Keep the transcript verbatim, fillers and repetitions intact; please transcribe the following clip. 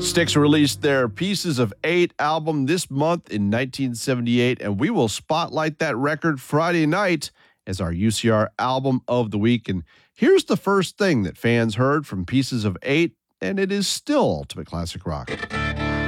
Styx released their Pieces of Eight album this month in nineteen seventy-eight, and we will spotlight that record Friday night as our U C R album of the week. And here's the first thing that fans heard from Pieces of Eight, and it is still ultimate classic rock.